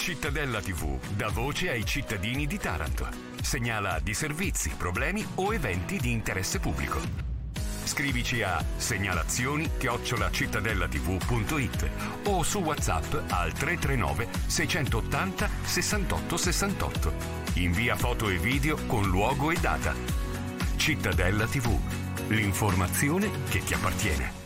Cittadella TV dà voce ai cittadini di Taranto. Segnala disservizi, problemi o eventi di interesse pubblico. Scrivici a segnalazioni@cittadellatv.it o su WhatsApp al 339 680 68 68. Invia foto e video con luogo e data. Cittadella TV, l'informazione che ti appartiene.